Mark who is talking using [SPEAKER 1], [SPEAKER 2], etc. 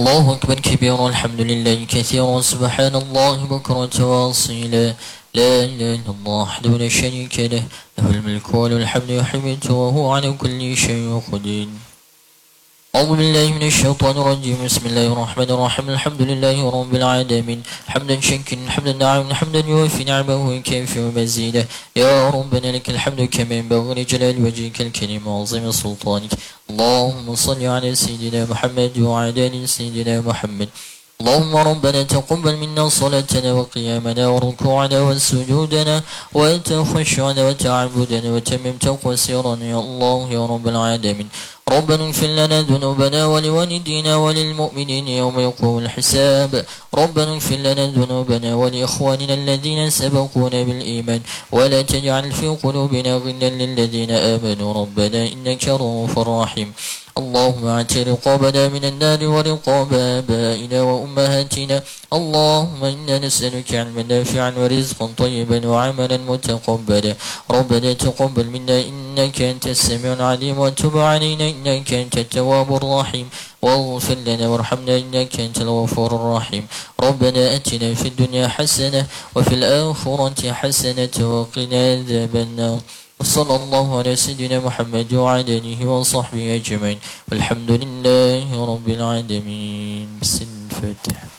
[SPEAKER 1] الله أكبر كبيرا الحمد لله كثيرا سبحان الله بكرة وأصيلا لا إله إلا الله وحده لا شريك له له الملك وله الحمد يحمد وهو على كل شيء قدير. أعوذ بالله من الشيطان الرجيم بسم الله الرحمن الرحيم الحمد لله رب العالمين حمدا شاكرا حمدا ناعما حمدا يوفي نعمه ويكافئ مزيده يا ربنا لك الحمد كما ينبغي لجلال وجهك الكريم وعظيم سلطانك. اللهم صل على سيدنا محمد وعلى آل سيدنا محمد. اللهم ربنا تقبل منا صلاتنا وقيامنا وركوعنا وسجودنا وتخشعنا وتعبدنا وتمم تقصيرنا يا الله يا رب العالمين. ربنا اغفر لنا ذنوبنا ولوالدينا وللمؤمنين يوم يقوم الحساب. ربنا اغفر لنا ذنوبنا ولإخواننا الذين سبقونا بالإيمان ولا تجعل في قلوبنا غلا للذين آمنوا ربنا إنك رؤوف رحيم. اللهم اعتق رقابنا من النار ورقاب آبائنا وأمهاتنا. اللهم إنا نسألك علما نافعا ورزقا طيبا وعملا متقبلا. ربنا تقبل منا إنك أنت السميع العليم وتب علينا إنك أنت التواب الرحيم واغفر لنا وارحمنا إنك أنت الغفور الرحيم. ربنا أتنا في الدنيا حسنة وفي الآخرة حسنة وقنا عذاب النار. وصلى الله على سيدنا محمد وعلى آله وصحبه أجمعين والحمد لله رب العالمين. بسم الفاتحة.